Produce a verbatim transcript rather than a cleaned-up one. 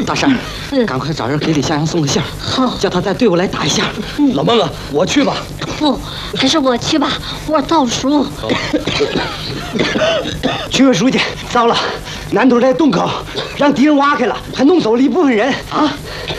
大婶，赶快找人给李向阳送个信儿， 好， 叫他带队伍来打一下。 老孟啊，我去吧。 不，还是我去吧，我倒数。 区委书记，糟了，南头这洞口让敌人挖开了，还弄走了一部分人啊！